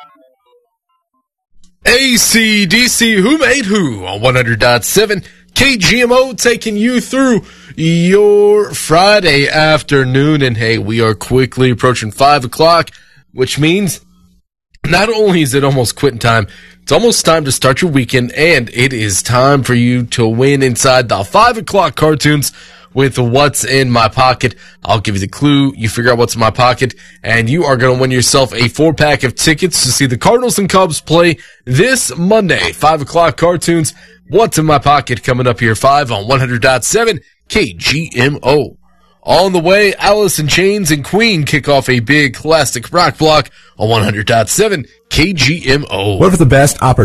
AC/DC, Who Made Who on 100.7 KGMO, taking you through your Friday afternoon. And hey, we are quickly approaching 5 o'clock, which means not only is it almost quitting time, it's almost time to start your weekend, and it is time for you to win inside the 5 o'clock cartoons with What's in My Pocket. I'll give you the clue. You figure out what's in my pocket, and you are going to win yourself a 4-pack of tickets to see the Cardinals and Cubs play this Monday. 5 o'clock cartoons, What's in My Pocket, coming up here 5 on 100.7 KGMO. On the way, Alice in Chains and Queen kick off a big classic rock block on 100.7 KGMO. What if the best opportunity